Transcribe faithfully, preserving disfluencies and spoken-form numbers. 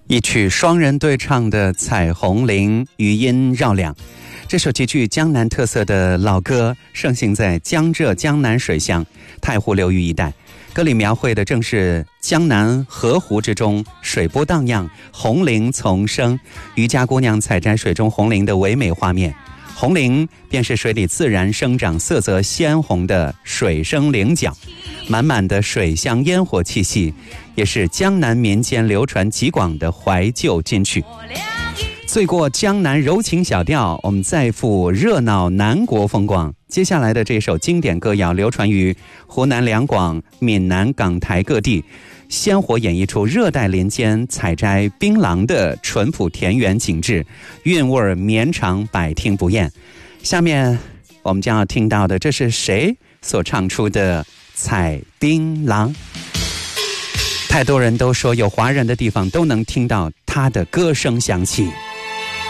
一曲双人对唱的《彩虹铃》，余音绕梁。这首极具江南特色的老歌盛行在江浙江南水乡太湖流域一带，歌里描绘的正是江南河湖之中水波荡漾，红菱丛生，渔家姑娘采摘水中红菱的唯美画面。红菱便是水里自然生长、色泽鲜红的水生菱角，满满的水乡烟火气息，也是江南民间流传极广的怀旧金曲。醉过江南柔情小调，我们再赴热闹南国风光。接下来的这首经典歌谣流传于湖南两广、闽南港台各地，鲜活演绎出热带林间采摘槟榔的淳朴田园景致，韵味绵长，百听不厌。下面我们将要听到的，这是谁所唱出的《采槟榔》？太多人都说有华人的地方都能听到他的歌声响起。